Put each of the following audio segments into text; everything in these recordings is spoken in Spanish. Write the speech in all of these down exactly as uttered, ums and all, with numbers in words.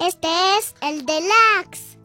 Este es el Deluxe.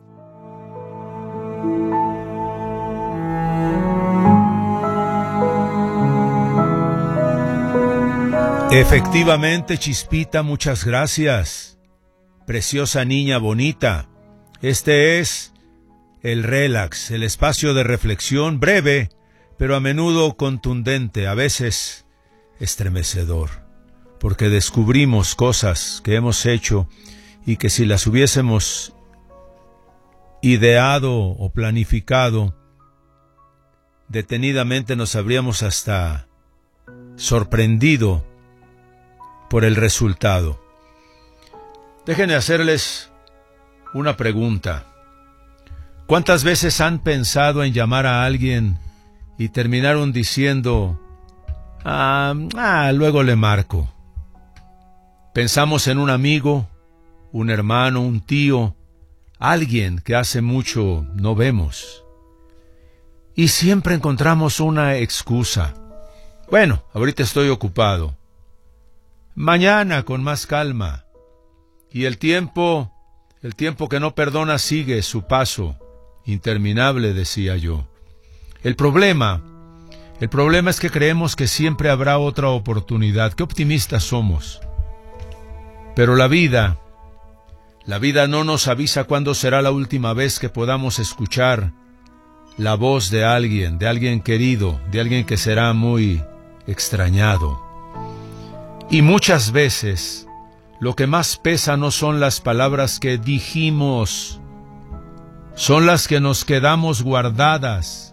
Efectivamente, Chispita, muchas gracias. Preciosa niña bonita. Este es el Relax, el espacio de reflexión breve, pero a menudo contundente, a veces estremecedor, porque descubrimos cosas que hemos hecho y que si las hubiésemos ideado o planificado, detenidamente nos habríamos hasta sorprendido por el resultado. Déjenme hacerles una pregunta. ¿Cuántas veces han pensado en llamar a alguien y terminaron diciendo, ah, ah, luego le marco? Pensamos en un amigo, un hermano, un tío, alguien que hace mucho no vemos. Y siempre encontramos una excusa. Bueno, ahorita estoy ocupado. Mañana con más calma. Y el tiempo, el tiempo que no perdona sigue su paso. Interminable, decía yo. El problema, el problema es que creemos que siempre habrá otra oportunidad. Qué optimistas somos. Pero la vida, la vida no nos avisa cuándo será la última vez que podamos escuchar la voz de alguien, de alguien querido, de alguien que será muy extrañado. Y muchas veces lo que más pesa no son las palabras que dijimos, son las que nos quedamos guardadas.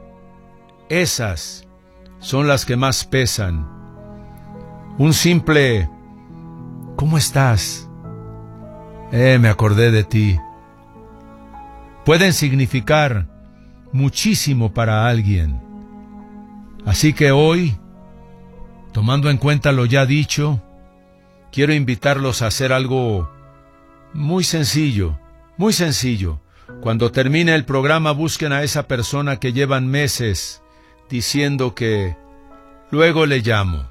Esas son las que más pesan. Un simple ¿cómo estás? Eh, me acordé de ti. Pueden significar muchísimo para alguien. Así que hoy, tomando en cuenta lo ya dicho, quiero invitarlos a hacer algo muy sencillo, muy sencillo. Cuando termine el programa, busquen a esa persona que llevan meses diciendo que luego le llamo.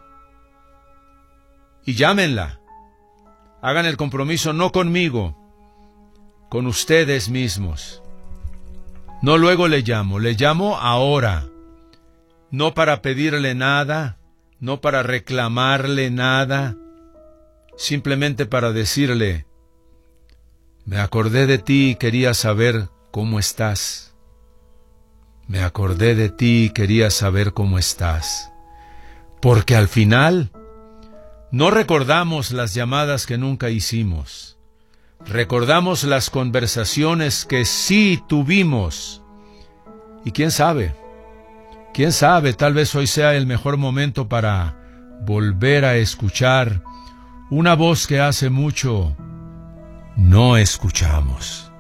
Y llámenla. Hagan el compromiso no conmigo, con ustedes mismos. No luego le llamo, le llamo ahora. No para pedirle nada, no para reclamarle nada, simplemente para decirle, me acordé de ti y quería saber cómo estás. Me acordé de ti y quería saber cómo estás. Porque al final no recordamos las llamadas que nunca hicimos. Recordamos las conversaciones que sí tuvimos. Y quién sabe, quién sabe, tal vez hoy sea el mejor momento para volver a escuchar una voz que hace mucho no escuchamos.